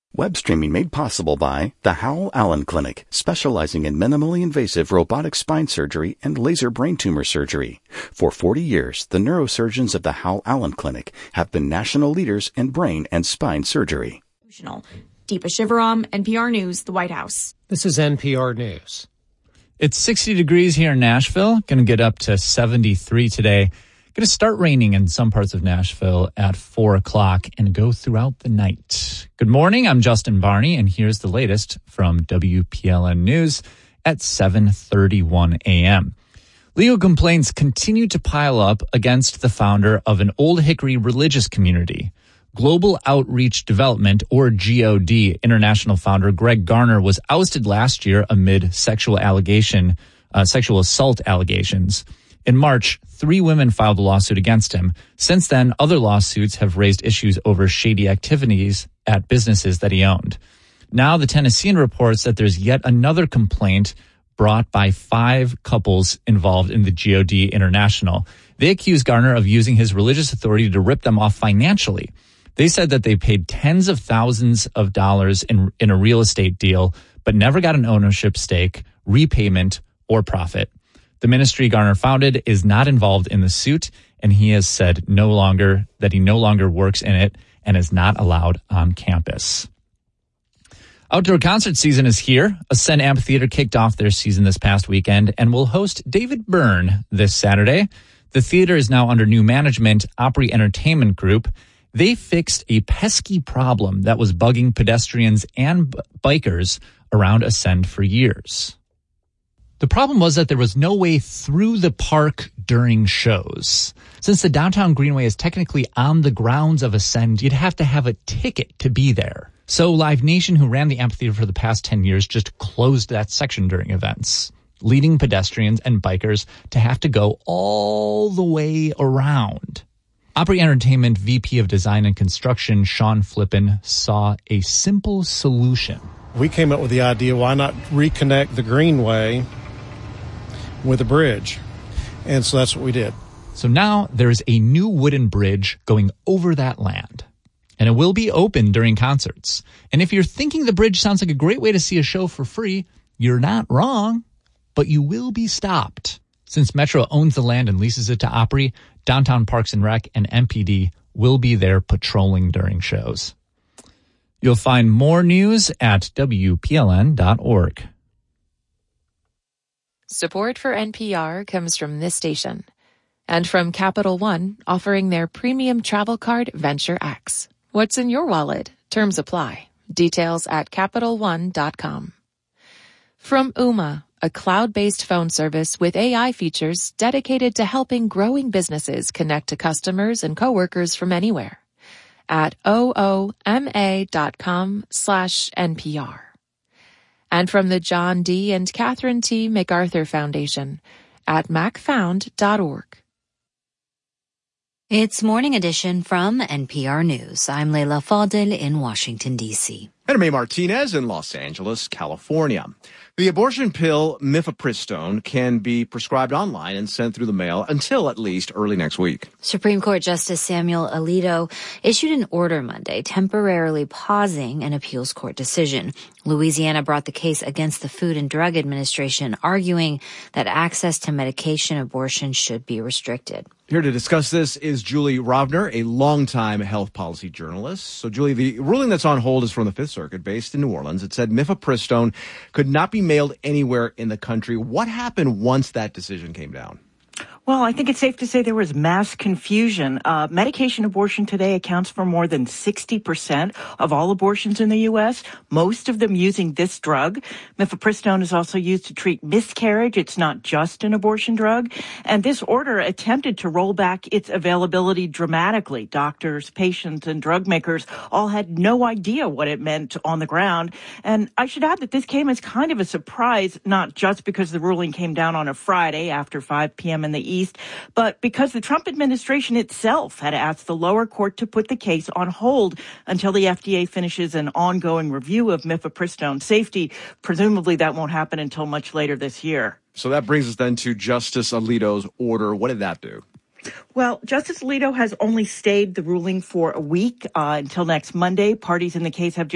Web streaming made possible by the Howell Allen Clinic, specializing in minimally invasive robotic spine surgery and laser brain tumor surgery. For 40 years, the neurosurgeons of the Howell Allen Clinic have been national leaders in brain and spine surgery. Deepa Shivaram, NPR News, the White House. This is NPR News. It's 60 degrees here in Nashville. Going to get up to 73 today. Going to start raining in some parts of Nashville at 4 o'clock and go throughout the night. Good morning. I'm Justin Barney, and here's the latest from WPLN News at 7:31 a.m. Legal complaints continue to pile up against the founder of an Old Hickory religious community. Global Outreach Development, or GOD, international founder Greg Garner was ousted last year amid sexual assault allegations. In March, 3 women filed a lawsuit against him. Since then, other lawsuits have raised issues over shady activities at businesses that he owned. Now, the Tennessean reports that there's yet another complaint brought by 5 couples involved in the GOD International. They accuse Garner of using his religious authority to rip them off financially. They said that they paid tens of thousands of dollars in a real estate deal, but never got an ownership stake, repayment, or profit. The ministry Garner founded is not involved in the suit, and he has said he no longer works in it and is not allowed on campus. Outdoor concert season is here. Ascend Amphitheater kicked off their season this past weekend and will host David Byrne this Saturday. The theater is now under new management, Opry Entertainment Group. They fixed a pesky problem that was bugging pedestrians and bikers around Ascend for years. The problem was that there was no way through the park during shows. Since the downtown greenway is technically on the grounds of Ascend, you'd have to have a ticket to be there. So Live Nation, who ran the amphitheater for the past 10 years, just closed that section during events, leading pedestrians and bikers to have to go all the way around. Opry Entertainment VP of Design and Construction, Sean Flippen, saw a simple solution. We came up with the idea, why not reconnect the greenway with a bridge? And so that's what we did. So now there's a new wooden bridge going over that land, and it will be open during concerts. And if you're thinking the bridge sounds like a great way to see a show for free, you're not wrong, but you will be stopped. Since Metro owns the land and leases it to Opry, Downtown Parks and Rec and MPD will be there patrolling during shows. You'll find more news at WPLN.org. Support for NPR comes from this station and from Capital One, offering their premium travel card Venture X. What's in your wallet? Terms apply. Details at CapitalOne.com. From Ooma, a cloud-based phone service with AI features dedicated to helping growing businesses connect to customers and coworkers from anywhere. At ooma.com/NPR. And from the John D. and Catherine T. MacArthur Foundation at macfound.org. It's Morning Edition from NPR News. I'm Leila Fadel in Washington, D.C. And I'm May Martinez in Los Angeles, California. The abortion pill mifepristone can be prescribed online and sent through the mail until at least early next week. Supreme Court Justice Samuel Alito issued an order Monday temporarily pausing an appeals court decision. Louisiana brought the case against the Food and Drug Administration, arguing that access to medication abortion should be restricted. Here to discuss this is Julie Rovner, a longtime health policy journalist. So, Julie, the ruling that's on hold is from the Fifth Circuit, based in New Orleans. It said mifepristone could not be mailed anywhere in the country. What happened once that decision came down? Well, I think it's safe to say there was mass confusion. Medication abortion today accounts for more than 60% of all abortions in the U.S., most of them using this drug. Mifepristone is also used to treat miscarriage. It's not just an abortion drug. And this order attempted to roll back its availability dramatically. Doctors, patients, and drug makers all had no idea what it meant on the ground. And I should add that this came as kind of a surprise, not just because the ruling came down on a Friday after 5 p.m. in the East, but because the Trump administration itself had asked the lower court to put the case on hold until the FDA finishes an ongoing review of mifepristone safety. Presumably that won't happen until much later this year. So that brings us then to Justice Alito's order. What did that do? Well, Justice Alito has only stayed the ruling for a week until next Monday. Parties in the case have just